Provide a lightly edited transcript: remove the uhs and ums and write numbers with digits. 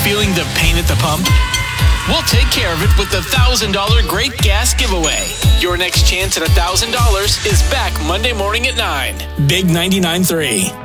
Feeling the pain at the pump? We'll take care of it with the $1,000 Great Gas Giveaway. Your next chance at $1,000 is back Monday morning at 9. Big 99.3.